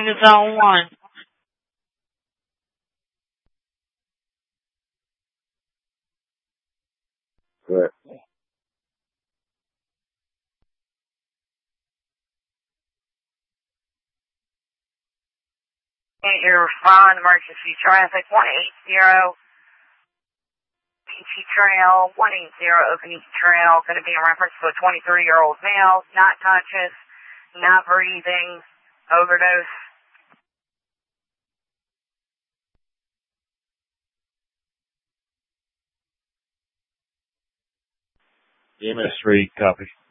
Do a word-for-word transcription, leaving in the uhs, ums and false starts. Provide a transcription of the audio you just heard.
Zone one. Right. You're respond emergency traffic one eight zero. Peachy Trail, one eight zero Open East Trail, going to be in reference to a twenty-three-year-old male, not conscious, not breathing, overdose. E M S three, copy.